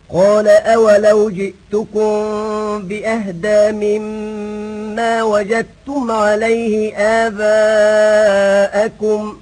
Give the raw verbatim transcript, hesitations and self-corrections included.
قال أولو جئتكم بأهدى مما وجدتم عليه آباءكم